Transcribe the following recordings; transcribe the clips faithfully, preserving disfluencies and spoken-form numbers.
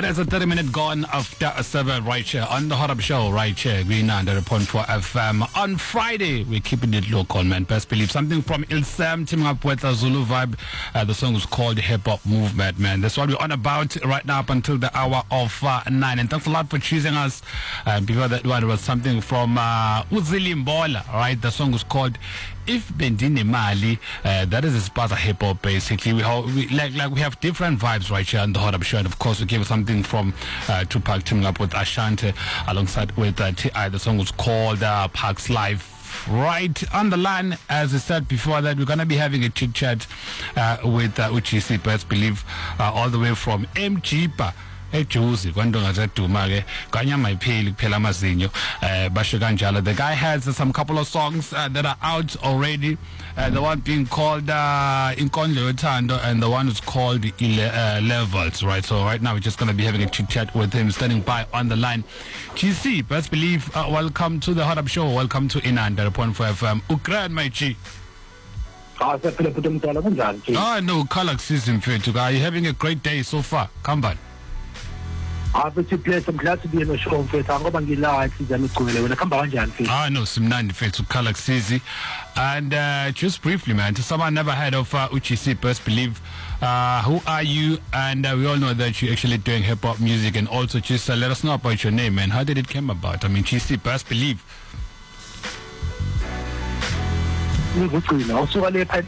It is a thirty minute gone after seven right here on the Hot Up Show right here, Green ninety point four F M. On Friday, we're keeping it local, man. Best believe something from Ilsam teaming up with a Zulu Vibe. Uh, the song is called Hip Hop Movement, man. That's what we're on about right now up until the hour of uh, nine. And thanks a lot for choosing us. Uh, before that one was something from uh, Uzili Mbola, right? The song was called If Bendine Mali. Uh, that is a part of hip hop, basically. We, have, we like like we have different vibes right here on the Hot Up Show. And of course, we gave something from uh, Tupac teaming up with Ashanti alongside with uh, T I. The song was called uh, Parks Life. Right on the line, as I said before, that we're going to be having a chit chat uh, with uh, U G C, best believe, uh, all the way from M G P A. ejuzi kwandonga zaduma ke kanya mayipheli kuphela amazinyo eh basho kanjalo. The guy has uh, some couple of songs uh, that are out already, uh, the one being called uh, Inkondlo Yothando and the one is called Ile- uh, Levels, right? So right now we're just going to be having a chit chat with him standing by on the line. G C, best believe, uh, welcome to the Hot Up Show, welcome to Inanda point four F M. Ukran my G. Ah, no, Kalak season fethu. Are you having a great day so far? Come back. I'm glad to be in the show. Ah, no, Simnandi Fetu Kalak Sizi. And uh, just briefly, man, to someone never heard of uh, U G C, best believe, uh, who are you? And uh, we all know that you're actually doing hip hop music, and also just uh, let us know about your name, man. How did it come about? I mean, U G C, best believe. Yeah. So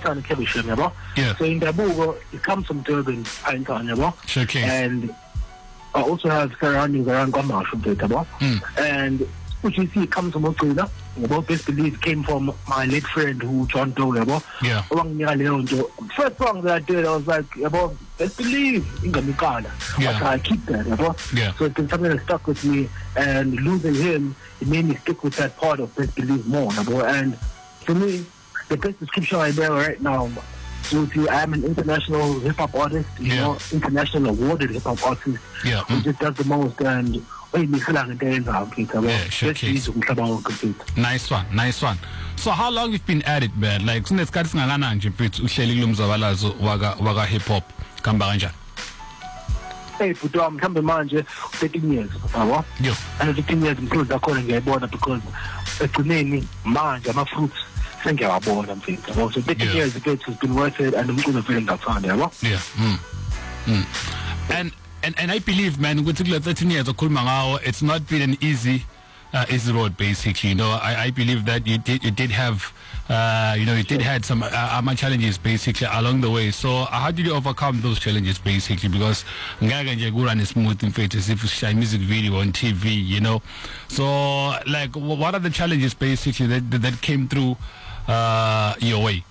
in Dabugo, it comes from Durban, Sure case. And I also have surroundings around Gomash, mm. And U G C comes from Otrina. About best believe came from my late friend who John Doe. Yeah. First song that I did, I was like, about best believe in Gamikana. Yeah. I keep that. Yeah. So it's been something that stuck with me, and losing him, it made me stick with that part of best believe more. And for me, the best description I know right now, I'm an international hip hop artist, you yeah. know, international awarded hip hop artist. Yeah. Who just does the most, and yeah, sure case. Nice one, nice one. So how long you've been at it, man? Like since it's nje mfethu uhleli kulomzabalazo waka waka hip hop kamba kanjani? Hey, but I'm coming manje thirteen years, yabo. Yeah. And thirteen years because I call ngiyayibona because ekugcineni manje ama fruits sengiyabona mfethu. So thirteen yeah. years ago it's been worth it, and umculo vele ngathanda, yabo. Yeah. Mm. Mm. And And and I believe, man, with thirteen years of Kulmangao, it's not been an easy, uh, easy road. Basically, you know, I, I believe that you did you did have, uh, you know, you did had some uh, challenges basically along the way. So uh, how did you overcome those challenges basically? Because Ngaga Jaguran is smooth in faith as if it's a music video on T V, you know. So like, what are the challenges basically that that came through uh, your way?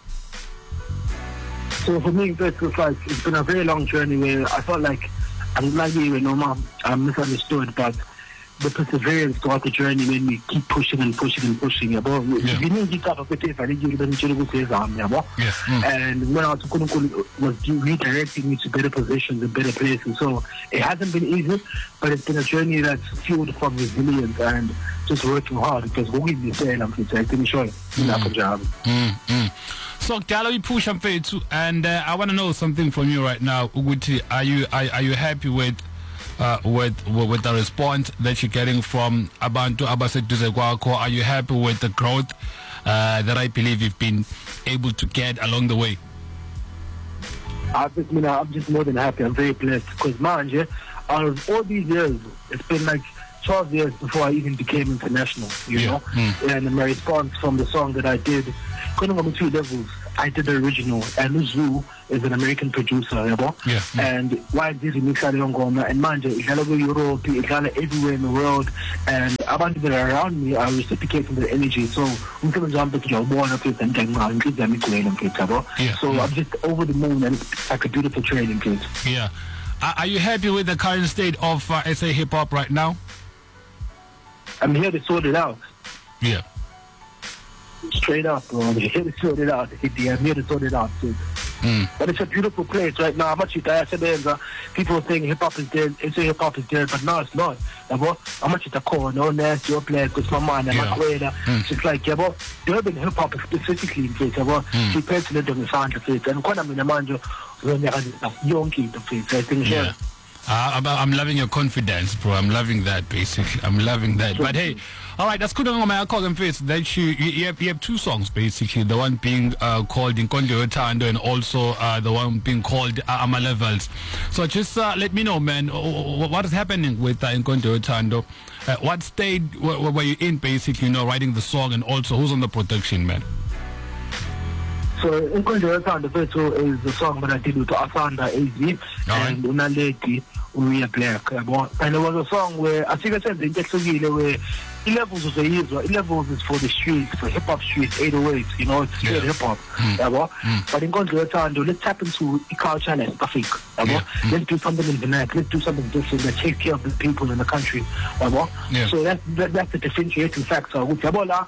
So for me, it's like it's been a very long journey where I felt like I'm like you know, mom, I'm misunderstood, but the perseverance throughout the journey made me keep pushing and pushing and pushing. About yeah. you know, keep up with it. I think you don't need to say yes. Mm. And when I was was redirecting me to better positions and better places. So it hasn't been easy, but it's been a journey that's fueled from resilience and just working hard. Because what we be saying, I'm saying, sure, enough job. So, Galo, you push and fade too, and uh, I want to know something from you right now. Uguti, are you are, are you happy with uh, with with the response that you're getting from Abantu Abaseduze Kwakho? Are you happy with the growth uh, that I believe you've been able to get along the way? I just, you know, I'm just more than happy. I'm very blessed because, man, yeah, out of all these years, it's been like twelve years before I even became international, you yeah. know. Mm. And my response from the song that I did, couldn't go two levels. I did the original, and Uzu is an American producer, you know. Yeah. Mm. And why did he mix out Yongoma and Manja? It's all over Europe, it's all everywhere in the world, and abantu that are around me are reciprocating the energy. So I'm going to jump into your born up and take my include them into yeah. So mm. I'm just over the moon, and it's like a beautiful training kid. Yeah. Are you happy with the current state of uh, S A hip hop right now? I'm here to sort it out. Yeah. Straight up, bro. I'm here to sort it out. I'm here to sort it out, too. Mm. But it's a beautiful place right now. Much people think hip hop is dead. It's hip hop is dead, but no, it's not. How much it's a core, no nasty, your place, because my man and my way. It's like, yeah, but Durban hip hop specifically in place, yeah, he paints it on the sound of it. And when I'm in a man, you don't young kid of it. I think, yeah. Uh, I'm, I'm loving your confidence, bro. I'm loving that, basically. I'm loving that. But hey, all right, that's good. I call them face that you, you have you have two songs basically. The one being uh, called Inkondlo Yothando, and also uh, the one being called uh, Ama Levels. So just uh, let me know, man, what is happening with uh, Inkondlo Yothando? Uh, what state were, were you in, basically? You know, writing the song, and also who's on the production, man? So Inkondlo Yothando is the song that I did with Asanda A Z and Unaleti We Are Black. And it was a song where I think I said the interview where levels of the Israel, levels is for the streets, for hip hop streets, eight oh eight, you know, it's straight yeah. hip hop. Mm. Mm. But in Inkondlo Yothando, let's tap into the culture and Africa. Yeah. Let's do something in the night, let's do something different that takes care of the people in the country. Yeah. So that's that, that's the differentiating factor. With Yabola,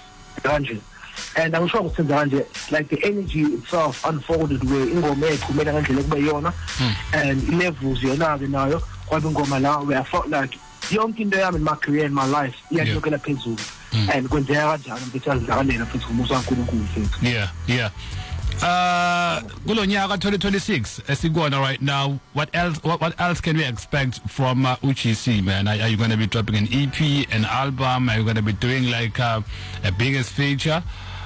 and I'm sure like the energy itself unfolded where ingoma kumela ngandlela kube yona and levels yona nayo kwabe ingoma la where I felt like yonke into yami in my career in my life iyadlokela phezulu and kwenzeka kanjani ukuthi azidlalela futhi umusa kaNkulunkulu futhi. Yeah, yeah. Uh, kulo nyaka twenty twenty-six esikona right now, what else what, what else can we expect from uh, U G C, man? Are, are you going to be dropping an E P, an album? Are you going to be doing like uh, a biggest feature?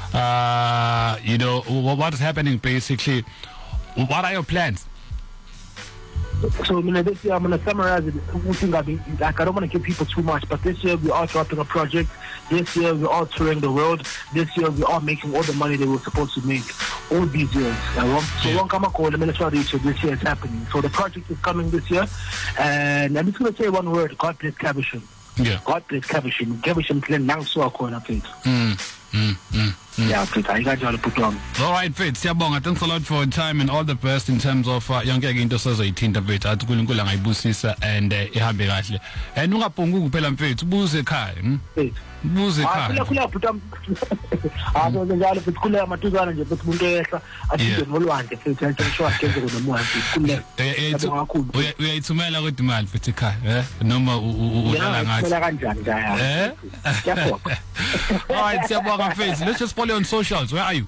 Uh, you know, what is happening basically? What are your plans? So, I mean, this year I'm going to summarize it. Like, I don't want to give people too much, but this year we are dropping a project. This year we are touring the world. This year we are making all the money that we're supposed to make all these years. So, one come call the military reach this year is happening. So, the project is coming this year. And I'm just going to say one word: God bless Caversham. Yeah. God bless Caversham. Caversham playing now so corner, please. Mm, mm, mm. Mm. Yeah, Fitz, I got you to put on. All right, Fitz, Siyabonga, thanks a lot for your time and all the best in terms of uh, yonke into sezoyithinta mfethu athi uNkulunkulu angayibusisa and ihambe kahle. And ungaphongi kuphela mfethu, ubuze ekhaya. Buze ekhaya. Kula kula bhutam. Abo njalo futhi kula amatuzana nje futhi umuntu ehla athinde nolwandle futhi ayisho akenze nomoya futhi kule. Uyayithumela kodwa imali futhi ekhaya, eh? Noma udlala ngathi. Udlala kanjani njaya? Eh? All right, Siyabonga Fitz. Let's just follow you on socials. Where are you?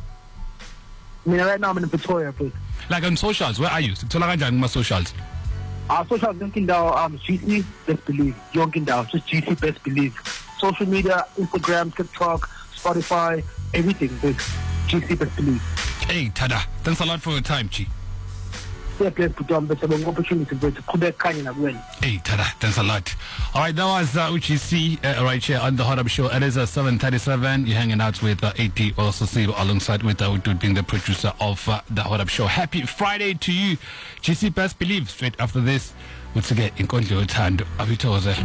Me right now I'm in Pretoria, please. Like on socials, where are you? Sikuthola kanjani kuma socials? Our socials yonke indawo um G C Best Believe. Yonke indawo just G C Best Believe. Social media, Instagram, TikTok, Spotify, everything big. G C Best Believe. Hey, Tada. Thanks a lot for your time, Chi. Yeah, please put on but an opportunity to Quebec Canyon as well. Hey, Tada. Thanks a lot. All right, that was uh, U G C uh, right here on the Hot Up Show. It is uh, seven thirty-seven. You're hanging out with uh, A T also see alongside with uh, Utud being the producer of uh, the Hot Up Show. Happy Friday to you. G C Best Believe. Straight after this, once again, Inkondlo Yothando. Avitoze.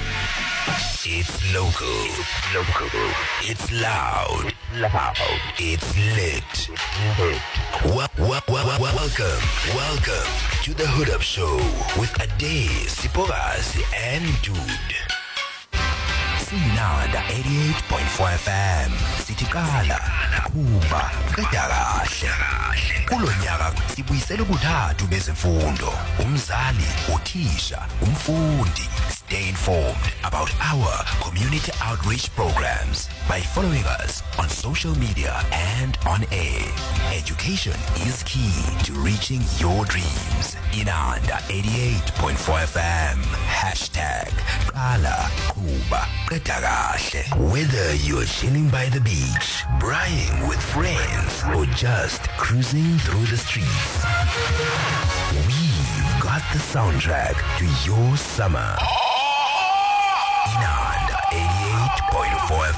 It's local. It's local. It's loud. Loud. It's lit. Lit. Well, well, well, well, welcome. Welcome to the Hood Up Show with Ade, Siporas, and Dude. Sinanda eighty-eight point four F M. Sitikala. Kuba. Kadarahle. Kulo nyaka sibuyisela ubuthathu bezemfundo. Umzali, uthisha, umfundi. Stay informed about our community outreach programs by following us on social media and on air. Education is key to reaching your dreams. Inanda eighty-eight point four F M. Hashtag Kala Kuba Kadarahle. Whether you're chilling by the beach, braying with friends, or just cruising through the streets, we've got the soundtrack to your summer.